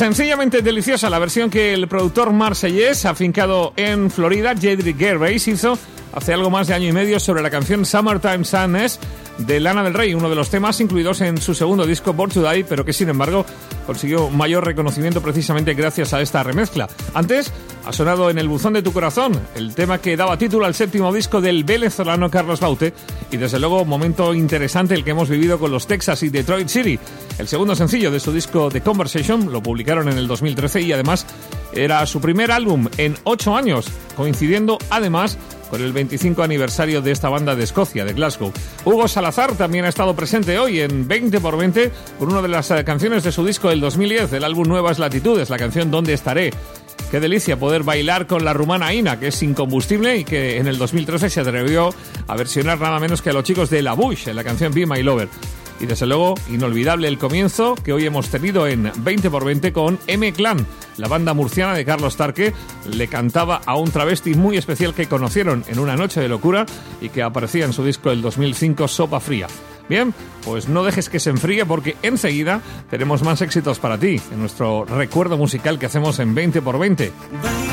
Sencillamente deliciosa la versión que el productor marsellés afincado en Florida, Jedrick Gervais, hizo hace algo más de año y medio sobre la canción Summertime Sadness de Lana del Rey, uno de los temas incluidos en su segundo disco Born to Die, pero que sin embargo consiguió mayor reconocimiento precisamente gracias a esta remezcla. Antes ha sonado En el buzón de tu corazón, el tema que daba título al séptimo disco del venezolano Carlos Baute, y desde luego momento interesante el que hemos vivido con los Texas y Detroit City. El segundo sencillo de su disco The Conversation lo publicaron en el 2013 y además era su primer álbum en 8 años, coincidiendo además con el 25 aniversario de esta banda de Escocia, de Glasgow. Hugo Salazar también ha estado presente hoy en 20x20 con una de las canciones de su disco del 2010, del álbum Nuevas Latitudes, la canción ¿Dónde estaré? Qué delicia poder bailar con la rumana Ina, que es incombustible y que en el 2013 se atrevió a versionar nada menos que a los chicos de La Bush en la canción Be My Lover. Y desde luego, inolvidable el comienzo que hoy hemos tenido en 20x20 con M-Clan, la banda murciana de Carlos Tarque. Le cantaba a un travesti muy especial que conocieron en una noche de locura y que aparecía en su disco del 2005, Sopa Fría. Bien, pues no dejes que se enfríe porque enseguida tenemos más éxitos para ti en nuestro recuerdo musical que hacemos en 20x20.